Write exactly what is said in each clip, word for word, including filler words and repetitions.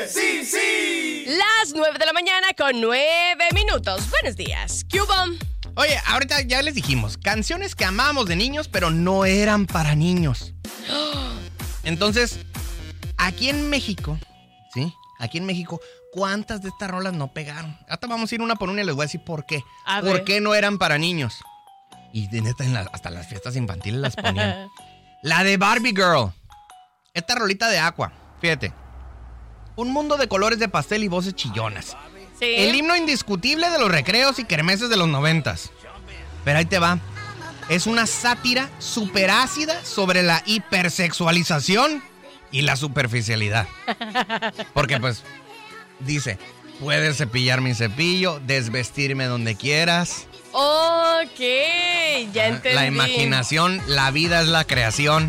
sí, sí. Las nueve de la mañana con nueve minutos. Buenos días. ¿Qué hubo? Oye, ahorita ya les dijimos, canciones que amábamos de niños, pero no eran para niños. Entonces, aquí en México, ¿sí? Aquí en México, ¿cuántas de estas rolas no pegaron? Ahorita vamos a ir una por una y les voy a decir por qué. A ¿Por ver. qué no eran para niños? Y de neta, en la- hasta las fiestas infantiles las ponían. La de Barbie Girl. Esta rolita de Aqua, fíjate. Un mundo de colores de pastel y voces chillonas. Sí. El himno indiscutible de los recreos y kermeses de los noventas. Pero ahí te va. Es una sátira súper ácida sobre la hipersexualización y la superficialidad. Porque pues, dice, puedes cepillar mi cepillo, desvestirme donde quieras. Ok, ya entendí. La imaginación, la vida es la creación.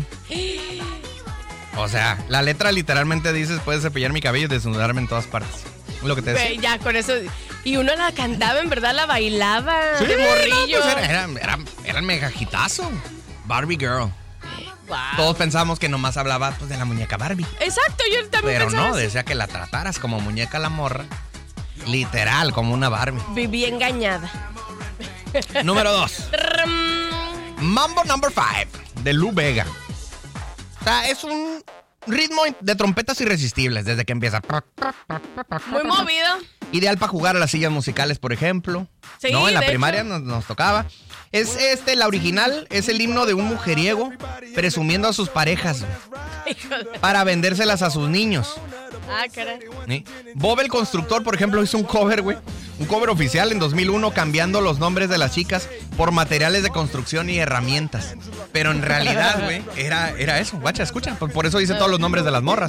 O sea, la letra literalmente dice, puedes cepillar mi cabello y desnudarme en todas partes. Lo que te decía. Güey, ya con eso. Y uno la cantaba, en verdad la bailaba Sí, de morrillo. no, pues era, era, era, era el mega hitazo. Barbie Girl. Wow. Todos pensamos que nomás hablaba pues, de la muñeca Barbie. Exacto, yo también Pero pensaba no, así. decía que la trataras como muñeca la morra. Literal, como una Barbie. Viví engañada. Número dos. Trrrm. Mambo Number Five, de Lou Vega. O sea, es un ritmo de trompetas irresistibles desde que empieza. Muy movido. Ideal para jugar a las sillas musicales, por ejemplo. Sí, no, en la de primaria hecho. nos, nos tocaba. Es este, la original, es el himno de un mujeriego presumiendo a sus parejas Híjole. para vendérselas a sus niños. Ah, caray. ¿Sí? Bob el constructor, por ejemplo, hizo un cover, güey. Un cover oficial en dos mil uno cambiando los nombres de las chicas por materiales de construcción y herramientas. Pero en realidad, güey, era, era eso. Guacha, escucha. Por, por eso dice todos los nombres de las morras.